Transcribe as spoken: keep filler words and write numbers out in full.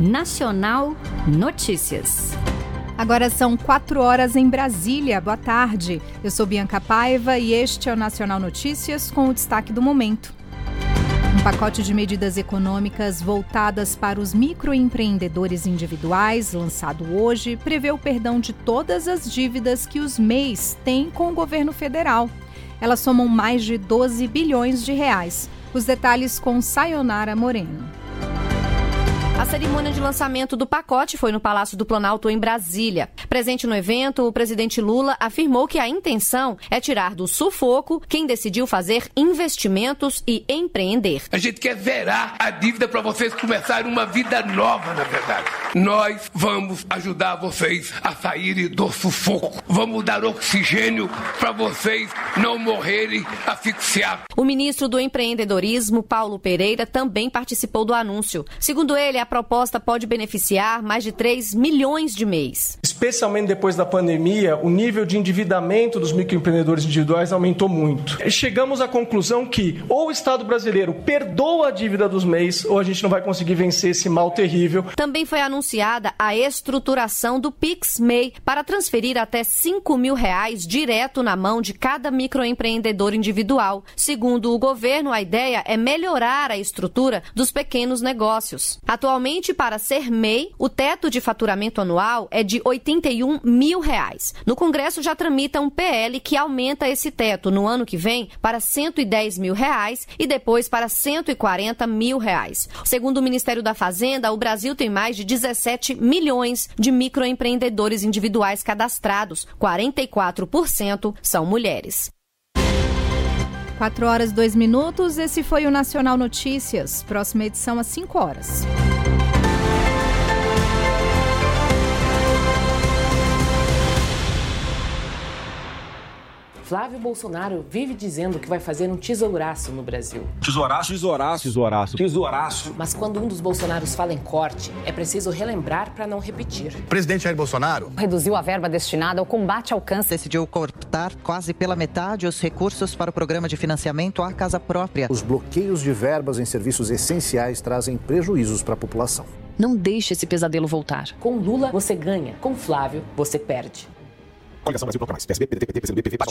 Nacional Notícias. Agora são quatro horas em Brasília. Boa tarde. Eu sou Bianca Paiva e este é o Nacional Notícias com o destaque do momento. Um pacote de medidas econômicas voltadas para os microempreendedores individuais, lançado hoje, prevê o perdão de todas as dívidas que os M E Is têm com o governo federal. Elas somam mais de doze bilhões de reais. Os detalhes com Sayonara Moreno. A cerimônia de lançamento do pacote foi no Palácio do Planalto, em Brasília. Presente no evento, o presidente Lula afirmou que a intenção é tirar do sufoco quem decidiu fazer investimentos e empreender. A gente quer zerar a dívida para vocês começarem uma vida nova, na verdade. Nós vamos ajudar vocês a saírem do sufoco. Vamos dar oxigênio para vocês não morrerem asfixiados. O ministro do Empreendedorismo, Paulo Pereira, também participou do anúncio. Segundo ele, a proposta pode beneficiar mais de três milhões de M E Is. Especialmente depois da pandemia, o nível de endividamento dos microempreendedores individuais aumentou muito. Chegamos à conclusão que ou o Estado brasileiro perdoa a dívida dos M E Is ou a gente não vai conseguir vencer esse mal terrível. Também foi anunciada a estruturação do Pix M E I para transferir até cinco mil reais direto na mão de cada microempreendedor individual. Segundo o governo, a ideia é melhorar a estrutura dos pequenos negócios. Atualmente, para ser M E I, o teto de faturamento anual é de oitenta e um mil reais. No Congresso já tramita um P L que aumenta esse teto no ano que vem para cento e dez mil reais e depois para cento e quarenta mil reais. Segundo o Ministério da Fazenda, o Brasil tem mais de dezessete milhões de microempreendedores individuais cadastrados. quarenta e quatro por cento são mulheres. quatro horas e dois minutos, esse foi o Nacional Notícias. Próxima edição às cinco horas. Flávio Bolsonaro vive dizendo que vai fazer um tesouraço no Brasil. Tesouraço? Tesouraço. Tesouraço. Tesouraço. Mas quando um dos Bolsonaros fala em corte, é preciso relembrar para não repetir. O presidente Jair Bolsonaro reduziu a verba destinada ao combate ao câncer. Decidiu cortar quase pela metade os recursos para o programa de financiamento à casa própria. Os bloqueios de verbas em serviços essenciais trazem prejuízos para a população. Não deixe esse pesadelo voltar. Com Lula, você ganha. Com Flávio, você perde. Coligação Brasil Bloco Mais. P S B, P D T, P T, P C do B, P V,